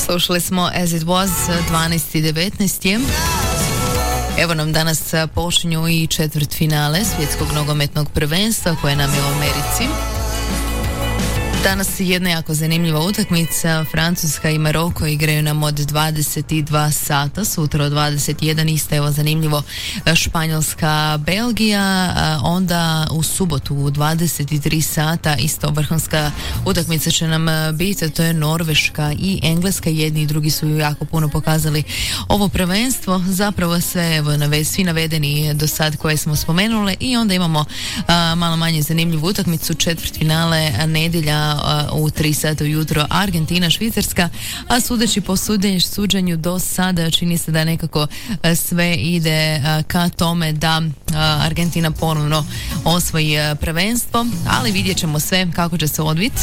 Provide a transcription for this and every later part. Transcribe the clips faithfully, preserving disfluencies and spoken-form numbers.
Slušali smo As It Was, dvanaest i devetnaest je. Evo nam danas počinju i četvrt finale svjetskog nogometnog prvenstva koje nam je u Americi. Danas jedna jako zanimljiva utakmica. Francuska i Maroko igraju nam od dvadeset dva sata, sutra od dvadeset jedan, isto evo zanimljivo Španjolska, Belgija, onda u subotu u dvadeset tri sata isto vrhunska utakmica će nam biti, to je Norveška i Engleska. Jedni i drugi su jako puno pokazali ovo prvenstvo, zapravo sve evo, svi navedeni do sad koje smo spomenuli. I onda imamo a, malo manje zanimljivu utakmicu, četvrt finale nedjelja u tri sata ujutro, Argentina, Švicarska, a sudeći po suđenju do sada čini se da nekako sve ide ka tome da Argentina ponovno osvoji prvenstvo, ali vidjet ćemo sve kako će se odviti.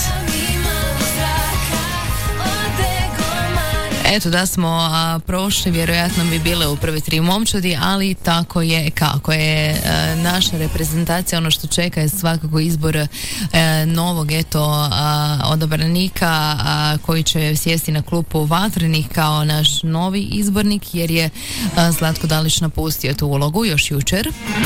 Eto, da smo a, prošli, vjerojatno bi bile u prve tri momčadi, ali tako je kako je a, naša reprezentacija. Ono što čeka je svakako izbor a, novog eto a, odabranika a, koji će sjesti na klupu Vatrenih kao naš novi izbornik, jer je a, Zlatko Dalić napustio tu ulogu još jučer.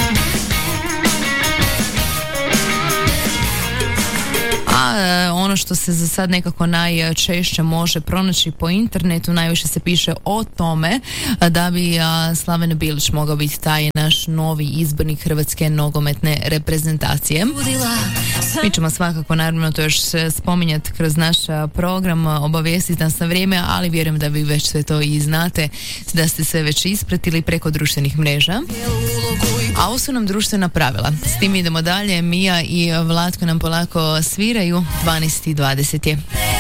A ono što se za sad nekako najčešće može pronaći po internetu, najviše se piše o tome da bi Slaven Bilić mogao biti taj naš novi izbornik hrvatske nogometne reprezentacije. Mi ćemo svakako naravno to još spominjati kroz naš program, obavijestiti nas na vrijeme, ali vjerujem da vi već sve to i znate, da ste sve već ispratili preko društvenih mreža. A ovo su nam društvena pravila. S tim idemo dalje. Mija i Vlatko nam polako sviraju. dvanaest i dvadeset je.